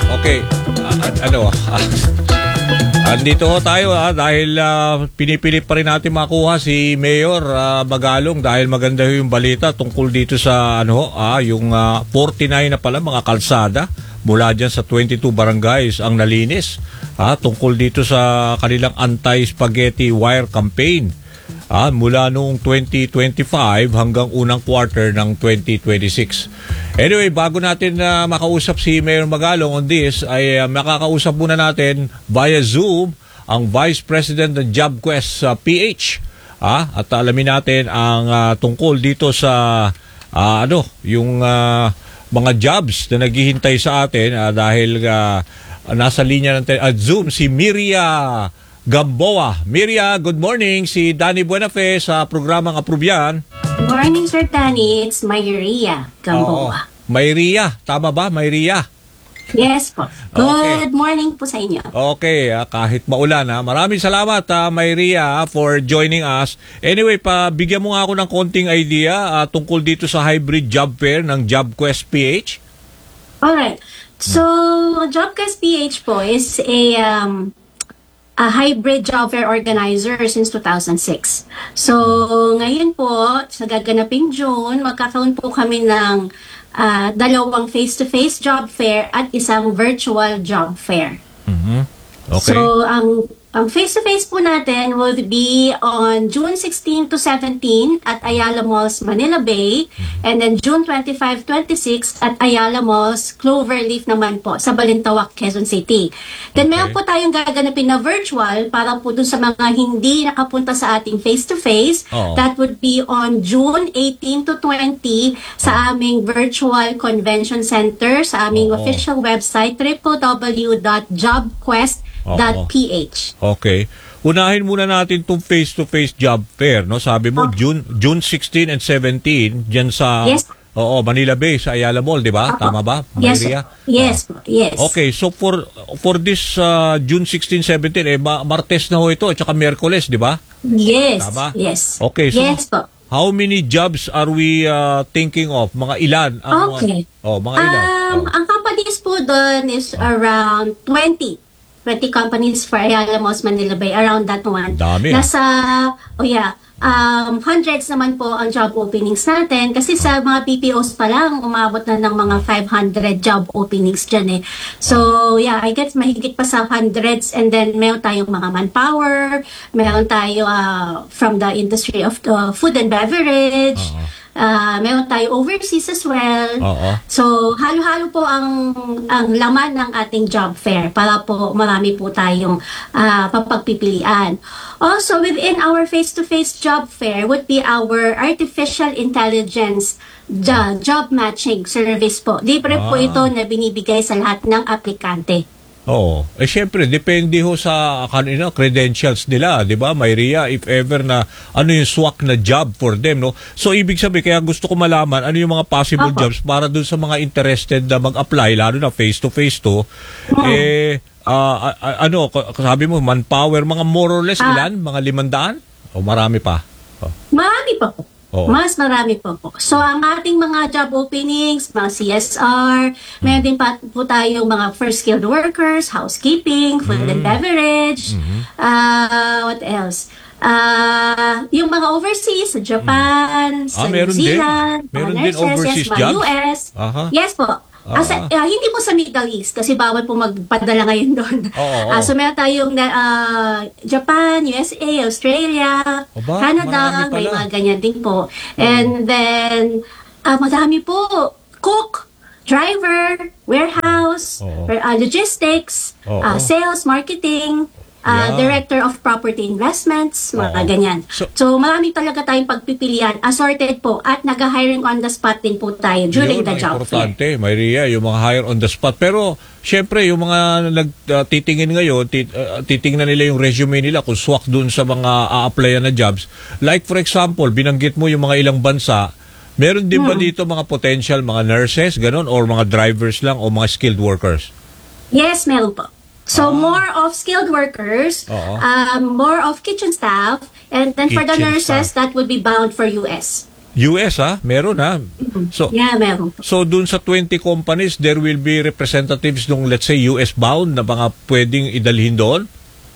Okay. Andito ho tayo dahil pinipilit pa rin natin makuha si Mayor Magalong dahil maganda yung balita tungkol dito sa yung 49 na pala mga kalsada mula dyan sa 22 barangays ang nalinis tungkol dito sa kanilang anti-spaghetti wire campaign mula noong 2025 hanggang unang quarter ng 2026. Anyway, bago natin makausap si Mayor Magalong on this, ay makakausap muna natin via Zoom ang Vice President ng JobQuest PH. At alamin natin ang tungkol dito sa yung mga jobs na naghihintay sa atin dahil nasa linya ng Zoom si Miria Gamboa. Miria, good morning. Si Danny Buenafe sa programang Aprubyan. Good morning, Sir Danny. It's Mayria Gamboa. Mayria, tama ba? Mayria? Yes po. Good morning po sa inyo. Okay, kahit maulan Maraming salamat, Mayria, for joining us. Anyway, bigyan mo nga ako ng konting idea tungkol dito sa hybrid job fair ng JobQuest PH. Alright. So, JobQuest PH po is a hybrid job fair organizer since 2006. So, ngayon po, sa gaganaping June, magkakaroon po kami ng dalawang face-to-face job fair at isang virtual job fair. Mm-hmm. Okay. So, ang face-to-face po natin will be on June 16 to 17 at Ayala Malls, Manila Bay. And then June 25-26 at Ayala Malls, Cloverleaf naman po sa Balintawak, Quezon City. Then meron po tayong gaganapin na virtual para po dun sa mga hindi nakapunta sa ating face-to-face. That would be on June 18 to 20 sa aming virtual convention center sa aming official website www.jobquest.ph. Okay. Unahin muna natin itong face-to-face job fair, no? Sabi mo, June 16 and 17, dyan sa Manila Bay, sa Ayala Mall, di ba? Tama ba, Maria? Yes. Okay, so for this June 16, 17, Martes na ho ito, at saka Miyerkules, di ba? Yes. Tama? Yes. Okay, so yes po. How many jobs are we thinking of? Mga ilan? Okay. Mga ilan? Ang companies po doon is around 20 companies for Ayala Malls, Manila Bay, around that one. Dami. Nasa, hundreds naman po ang job openings natin kasi sa mga PPOs pa lang, umabot na ng mga 500 job openings dyan eh. So, I guess mahigit pa sa hundreds, and then meron tayong mga manpower, meron tayo from the industry of food and beverage, meron tayo overseas as well. So, halo-halo po ang laman ng ating job fair para po marami po tayong papagpipilian. Also, within our face-to-face job fair would be our artificial intelligence job matching service po. Libre po ito na binibigay sa lahat ng aplikante. Syempre, depende ho sa credentials nila, di ba, Mayria, if ever na yung swak na job for them, no? So, ibig sabihin, kaya gusto ko malaman ano yung mga possible jobs para dun sa mga interested na mag-apply, lalo na face-to-face to, sabi mo, manpower, mga more or less ilan? Mga 500? O marami pa? Marami pa po. Mas marami po. So, ang ating mga job openings, mga CSR, meron din po tayong mga first skilled workers, housekeeping, food and beverage, what else? Yung mga overseas, sa Japan, sa New Zealand, meron din overseas mga jobs? US. Yes po. Hindi po sa Middle East kasi bawal po magpadala ngayon doon. So meron tayong Japan, USA, Australia, Canada, may mga ganyan din po. And then, madami po. Cook, driver, warehouse, logistics, sales, marketing, Director of Property Investments, mga ganyan. So, marami talaga tayong pagpipilian, assorted po, at nag-hiring on the spot din po tayo during the job fair. Importante, Mayria, yung mga hire on the spot. Pero, syempre, yung mga nagtitingin ngayon, titingnan nila yung resume nila kung swak dun sa mga a-applyan na jobs. Like, for example, binanggit mo yung mga ilang bansa, meron din ba dito mga potential, mga nurses, ganun, or mga drivers lang, o mga skilled workers? Yes, meron po. So, more of skilled workers, more of kitchen staff, and then for the nurses, that would be bound for US. US meron So Yeah, meron. so dun sa 20 companies there will be representatives nung let's say US bound na mga pwedeng idalhin doon.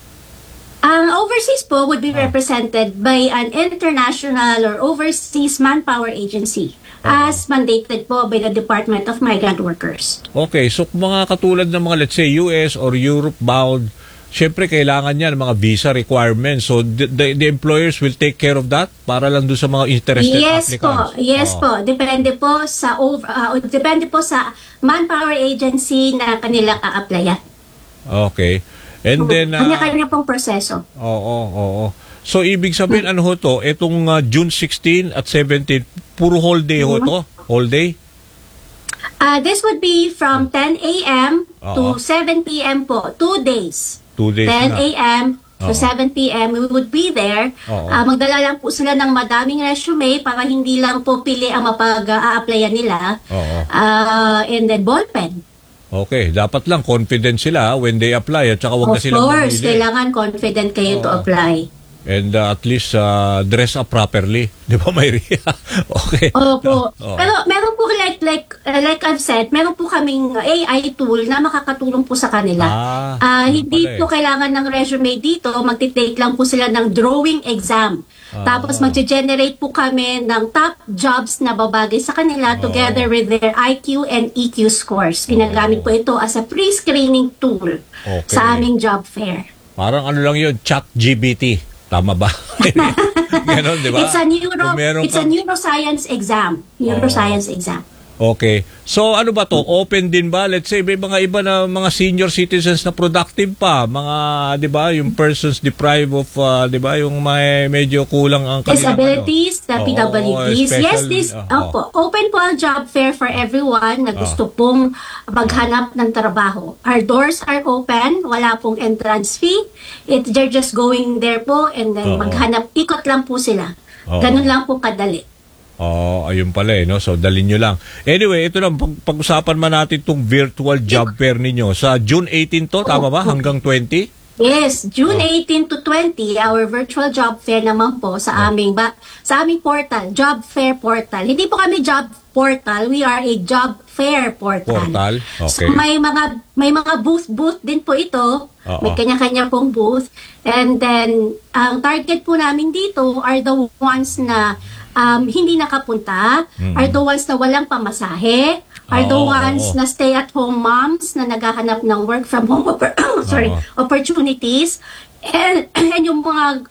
Ang overseas po would be represented by an international or overseas manpower agency as mandated po by the Department of Migrant Workers. Okay, so mga katulad ng mga let's say US or Europe bound, syempre kailangan niyan mga visa requirements. So the employers will take care of that para lang doon sa mga interested applicants. Yes po. Depende po sa depende po sa manpower agency na kanila a-applyan. Okay. And then Kanya-kanya pong proseso. Oo. So ibig sabihin ano ho to, itong June 16 at 17 puro whole day ho to? Whole day? This would be from 10 a.m. Oo. to 7 p.m. po. 2 days. 2 days 10 na. a.m. Oo. to 7 p.m. we would be there. Oo. Magdala lang po sila ng madaming resume para hindi lang po pili ang mapag-a-applyan nila. Oo. And then ballpen. Okay, dapat lang confident sila when they apply at saka wag na Of silang course, mamili. kailangan confident kayo to apply. And at least dress up properly. Di ba, Mayria? Okay. Opo. Oo. Pero meron po like I've said, meron po kaming AI tool na makakatulong po sa kanila. Hindi pala po kailangan ng resume dito, magti-take lang po sila ng drawing exam. Tapos magge-generate po kami ng top jobs na babagay sa kanila together with their IQ and EQ scores. Ginagamit po ito as a pre-screening tool Okay. sa aming job fair. Parang ano lang yun, ChatGPT. Tama ba? Ganon, di ba? It's a Kung meron it's a kang- neuroscience exam. Neuroscience exam. Okay. So ano ba to? Open din ba? Let's say may mga iba na mga senior citizens na productive pa, mga 'di ba, yung persons deprived of 'di ba, yung may medyo kulang ang kanilang Disabilities, the Oo, PWDs. Yes, special- open po ang job fair for everyone na gusto pong maghanap ng trabaho. Our doors are open, wala pong entrance fee. They're just going there po and then maghanap, ikot lang po sila. Ganun lang po kadali. Ayun pala no. So dalhin nyo lang. Anyway, ito lang pag-usapan man natin tong virtual job fair ninyo. Sa June 18 to, tama ba? Hanggang 20? Yes, June 18 to 20, our virtual job fair naman po sa aming portal, job fair portal. Hindi po kami job portal, we are a job fair portal. Portal, okay. So may mga booth din po ito. May kanya-kanya pong booth. And then ang target po namin dito are the ones na hindi nakapunta, are the ones na walang pamasahe, are the ones na stay-at-home moms na naghahanap ng work from home opportunities, and yung mga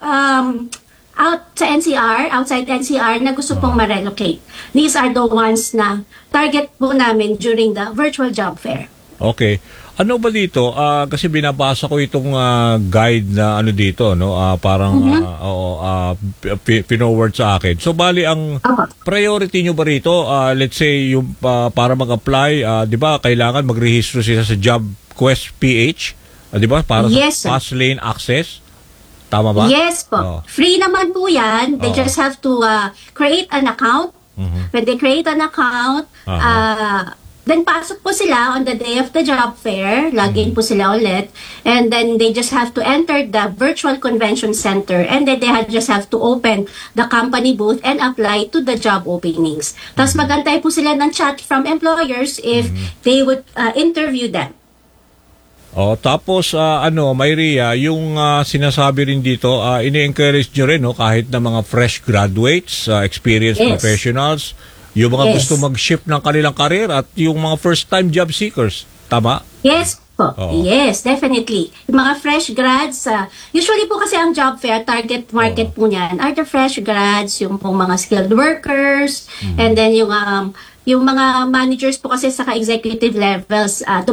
outside NCR na gusto pong ma-relocate. These are the ones na target po namin during the virtual job fair. Okay. Ano ba dito? Kasi binabasa ko itong guide na ano dito, no? Parang pinoward sa akin. So bali ang priority nyo ba rito? Let's say yung para mag-apply, 'di ba? Kailangan magrehistro sila sa JobQuest PH, 'di ba? Para Yes, sa fast lane access. Tama ba? Yes po. Free naman po yan. They just have to create an account. When they create an account, then pasok po sila on the day of the job fair. Login po sila ulit. And then they just have to enter the virtual convention center. And then they just have to open the company booth and apply to the job openings. Tapos magantay po sila ng chat from employers if they would interview them. Tapos Mayria, yung sinasabi rin dito, ini-encourage nyo rin kahit na mga fresh graduates, experienced professionals, yung mga gusto mag-shift ng kanilang career at yung mga first-time job seekers. Tama? Yes po. Yes, definitely. Yung mga fresh grads, usually po kasi ang job fair, target market po niyan, are the fresh grads, yung pong mga skilled workers, and then yung mga managers po kasi sa executive levels,